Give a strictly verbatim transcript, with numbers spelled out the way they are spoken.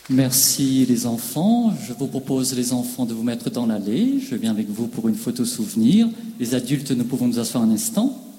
Merci les enfants. Je vous propose les enfants de vous mettre dans l'allée. Je viens avec vous pour une photo souvenir. Les adultes, nous pouvons nous asseoir un instant.